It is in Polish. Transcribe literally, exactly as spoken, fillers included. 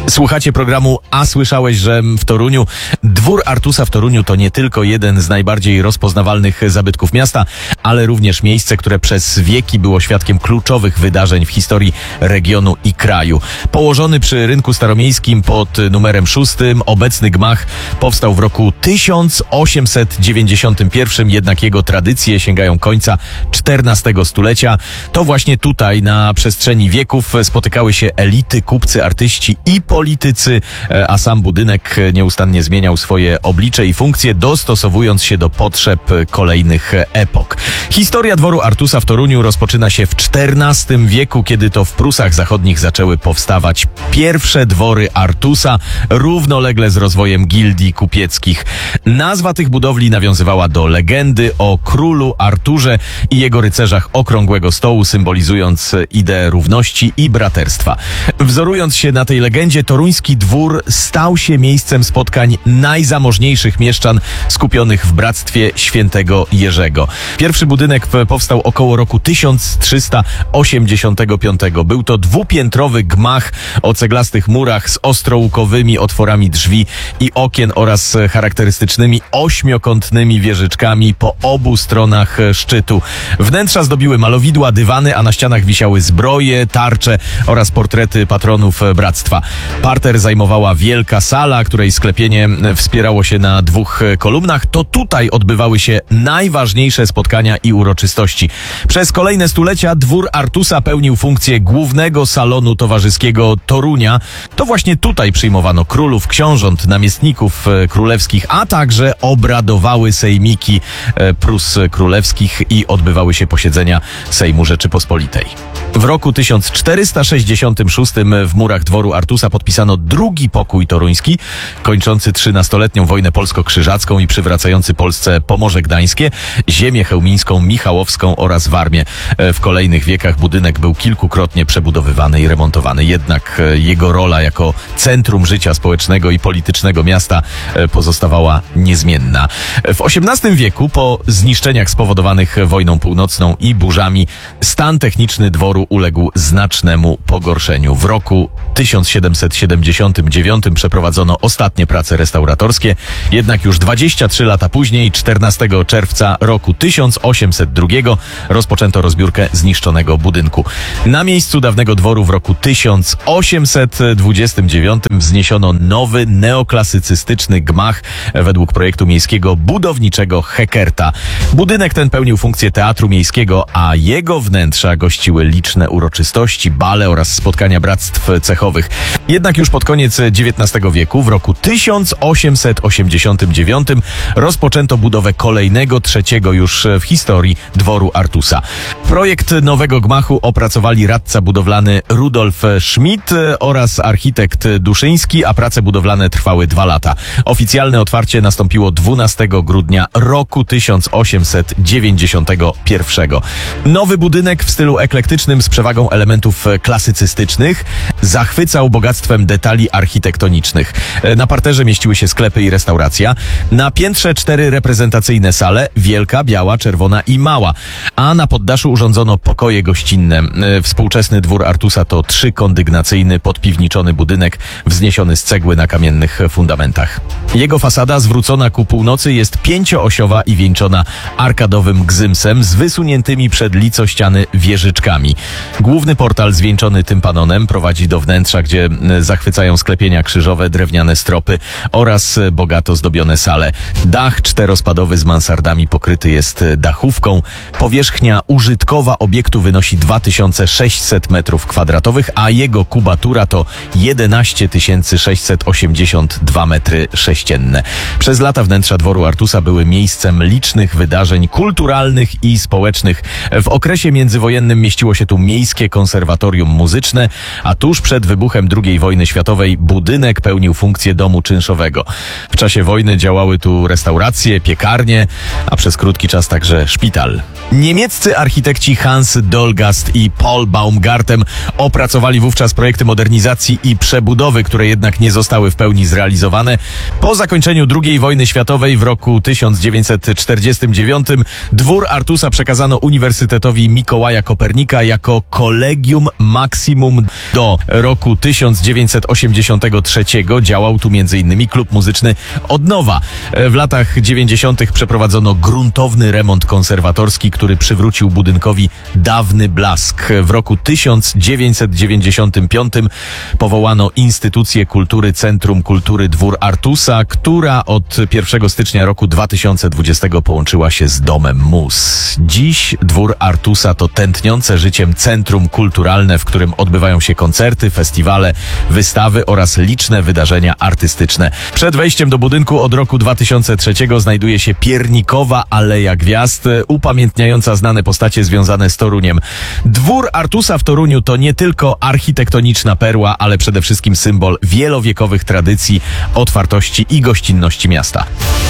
Słuchacie programu A słyszałeś, że w Toruniu? Dwór Artusa w Toruniu to nie tylko jeden z najbardziej rozpoznawalnych zabytków miasta, ale również miejsce, które przez wieki było świadkiem kluczowych wydarzeń w historii regionu i kraju. Położony przy rynku staromiejskim pod numerem szóstym, obecny gmach powstał w roku tysiąc osiemset dziewięćdziesiątym pierwszym, jednak jego tradycje sięgają końca czternastego stulecia. To właśnie tutaj na przestrzeni wieków spotykały się elity, kupcy, artyści i politycy, a sam budynek nieustannie zmieniał swoje oblicze i funkcje, dostosowując się do potrzeb kolejnych epok. Historia dworu Artusa w Toruniu rozpoczyna się w czternastym wieku, kiedy to w Prusach Zachodnich zaczęły powstawać pierwsze dwory Artusa, równolegle z rozwojem gildii kupieckich. Nazwa tych budowli nawiązywała do legendy o królu Arturze i jego rycerzach okrągłego stołu, symbolizując ideę równości i braterstwa. Wzorując się na tej legendzie, toruński dwór stał się miejscem spotkań najzamożniejszych mieszczan skupionych w bractwie świętego Jerzego. Pierwszy budynek powstał około roku tysiąc trzysta osiemdziesiątego piątego. Był to dwupiętrowy gmach o ceglastych murach z ostrołukowymi otworami drzwi i okien oraz charakterystycznymi ośmiokątnymi wieżyczkami po obu stronach szczytu. Wnętrza zdobiły malowidła, dywany, a na ścianach wisiały zbroje, tarcze oraz portrety patronów bractwa. Parter zajmowała wielka sala, której sklepienie wspierało się na dwóch kolumnach. To tutaj odbywały się najważniejsze spotkania i uroczystości. Przez kolejne stulecia dwór Artusa pełnił funkcję głównego salonu towarzyskiego Torunia. To właśnie tutaj przyjmowano królów, książąt, namiestników królewskich, a także obradowały sejmiki Prus królewskich i odbywały się posiedzenia Sejmu Rzeczypospolitej. W roku tysiąc czterysta sześćdziesiątym szóstym w murach dworu Artusa podpisano drugi pokój toruński, kończący trzynastoletnią wojnę polsko-krzyżacką i przywracający Polsce Pomorze Gdańskie, ziemię chełmińską, michałowską oraz Warmię. W kolejnych wiekach budynek był kilkukrotnie przebudowywany i remontowany, jednak jego rola jako centrum życia społecznego i politycznego miasta pozostawała niezmienna. W osiemnastym wieku, po zniszczeniach spowodowanych wojną północną i burzami, stan techniczny dworu uległ znacznemu pogorszeniu. W roku tysiąc siedemset siedemdziesiątym dziewiątym przeprowadzono ostatnie prace restauratorskie, jednak już dwadzieścia trzy lata później, czternastego czerwca roku tysiąc osiemset drugiego, rozpoczęto rozbiórkę zniszczonego budynku. Na miejscu dawnego dworu w roku tysiąc osiemset dwudziestym dziewiątym wzniesiono nowy, neoklasycystyczny gmach według projektu miejskiego budowniczego Hekerta. Budynek ten pełnił funkcję teatru miejskiego, a jego wnętrza gościły liczne uroczystości, bale oraz spotkania bractw cechowych. Jednak już pod koniec dziewiętnastego wieku, w roku tysiąc osiemset osiemdziesiątym dziewiątym, rozpoczęto budowę kolejnego, trzeciego już w historii dworu Artusa. Projekt nowego gmachu opracowali radca budowlany Rudolf Schmidt oraz architekt Duszyński, a prace budowlane trwały dwa lata. Oficjalne otwarcie nastąpiło dwunastego grudnia roku tysiąc osiemset dziewięćdziesiątego pierwszego. Nowy budynek w stylu eklektycznym z przewagą elementów klasycystycznych zachwycał bogactwem detali architektonicznych. Na parterze mieściły się sklepy i restauracja. Na piętrze cztery reprezentacyjne sale, wielka, biała, czerwona i mała, a na poddaszu urządzono pokoje gościnne. Współczesny dwór Artusa to trzykondygnacyjny, podpiwniczony budynek wzniesiony z cegły na kamiennych fundamentach. Jego fasada zwrócona ku północy jest pięcioosiowa i wieńczona arkadowym gzymsem z wysuniętymi przed lico ściany wieżyczkami. Główny portal zwieńczony tympanonem prowadzi do wnętrza, gdzie zachwycają sklepienia krzyżowe, drewniane stropy oraz bogato zdobione sale. Dach czterospadowy z mansardami pokryty jest dachówką. Powierzchnia użytkowa obiektu wynosi dwa tysiące sześćset metrów kwadratowych, a jego kubatura to jedenaście tysięcy sześćset osiemdziesiąt dwa metry sześcienne. Przez lata wnętrza dworu Artusa były miejscem licznych wydarzeń kulturalnych i społecznych. W okresie międzywojennym mieściło się tu miejskie konserwatorium muzyczne, a tuż przed wybuchem drugiej wojny światowej budynek pełnił funkcję domu czynszowego. W czasie wojny działały tu restauracje, piekarnie, a przez krótki czas także szpital. Niemieccy architekci Hans Dolgast i Paul Baumgarten opracowali wówczas projekty modernizacji i przebudowy, które jednak nie zostały w pełni zrealizowane. Po zakończeniu drugiej wojny światowej w roku tysiąc dziewięćset czterdziestym dziewiątym dwór Artusa przekazano Uniwersytetowi Mikołaja Kopernika jako Collegium Maximum do roku roku tysiąc dziewięćset osiemdziesiątego trzeciego działał tu między innymi klub muzyczny Odnowa. W latach dziewięćdziesiątych przeprowadzono gruntowny remont konserwatorski, który przywrócił budynkowi dawny blask. W roku tysiąc dziewięćset dziewięćdziesiątym piątym powołano instytucję kultury Centrum Kultury Dwór Artusa, która od pierwszego stycznia roku dwa tysiące dwudziestego połączyła się z Domem Mus. Dziś Dwór Artusa to tętniące życiem centrum kulturalne, w którym odbywają się koncerty, festiwale, wystawy oraz liczne wydarzenia artystyczne. Przed wejściem do budynku od roku dwa tysiące trzeciego znajduje się piernikowa Aleja Gwiazd, upamiętniająca znane postacie związane z Toruniem. Dwór Artusa w Toruniu to nie tylko architektoniczna perła, ale przede wszystkim symbol wielowiekowych tradycji, otwartości i gościnności miasta.